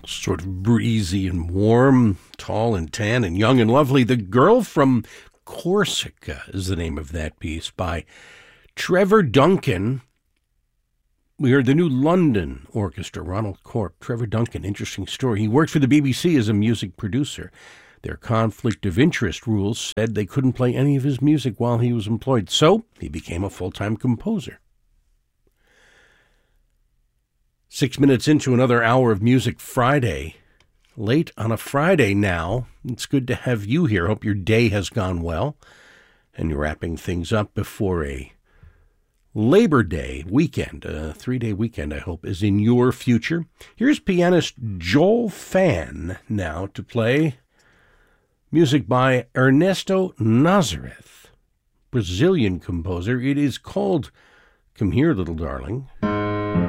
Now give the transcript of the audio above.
Sort of breezy and warm, tall and tan and young and lovely. The Girl from Corsica is the name of that piece by Trevor Duncan. We heard the New London Orchestra, Ronald Corp. Trevor Duncan, interesting story. He worked for the BBC as a music producer. Their conflict of interest rules said they couldn't play any of his music while he was employed, so he became a full-time composer. 6 minutes into another hour of Music Friday. Late on a Friday now. It's good to have you here. Hope your day has gone well. And you're wrapping things up before a Labor Day weekend. A 3-day weekend, I hope, is in your future. Here's pianist Joel Phan now to play music by Ernesto Nazareth, Brazilian composer. It is called Come Here, Little Darling.